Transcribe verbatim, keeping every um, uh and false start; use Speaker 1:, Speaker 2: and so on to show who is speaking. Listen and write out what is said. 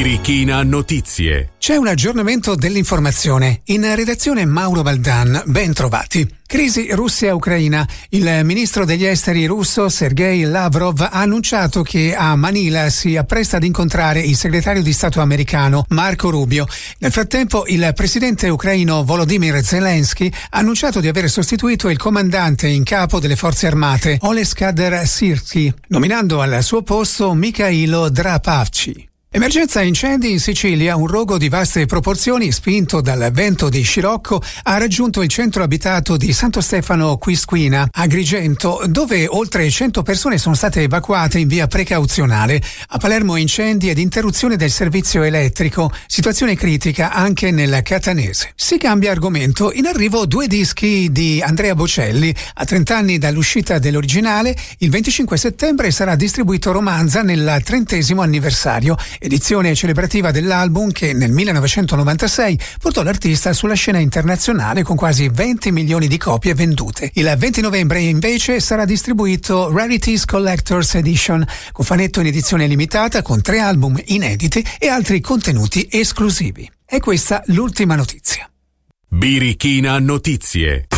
Speaker 1: Birichina Notizie.
Speaker 2: C'è un aggiornamento dell'informazione. In redazione Mauro Baldan, ben trovati. Crisi Russia-Ucraina. Il ministro degli esteri russo Sergei Lavrov ha annunciato che a Manila si appresta ad incontrare il segretario di Stato americano Marco Rubio. Nel frattempo il presidente ucraino Volodymyr Zelensky ha annunciato di aver sostituito il comandante in capo delle forze armate Oleksandr Syrskyi, nominando al suo posto Mikhailo Drapavci. Emergenza incendi in Sicilia. Un rogo di vaste proporzioni, spinto dal vento di scirocco, ha raggiunto il centro abitato di Santo Stefano Quisquina, a Agrigento, dove oltre cento persone sono state evacuate in via precauzionale. A Palermo incendi ed interruzione del servizio elettrico, situazione critica anche nel Catanese. Si cambia argomento. In arrivo due dischi di Andrea Bocelli. A trenta anni dall'uscita dell'originale, il venticinque settembre sarà distribuito Romanza nel trentesimo anniversario, edizione celebrativa dell'album che nel millenovecentonovantasei portò l'artista sulla scena internazionale con quasi venti milioni di copie vendute. Il venti novembre invece sarà distribuito Rarities Collector's Edition, cofanetto in edizione limitata con tre album inediti e altri contenuti esclusivi. E questa l'ultima notizia.
Speaker 1: Birichina Notizie.